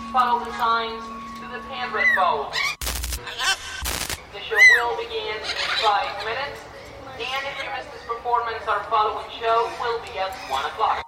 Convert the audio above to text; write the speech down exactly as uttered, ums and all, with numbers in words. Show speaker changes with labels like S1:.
S1: follow the signs to the Penrith Bowl. The show will begin in five minutes, and if you miss this performance, our following show will be at one o'clock.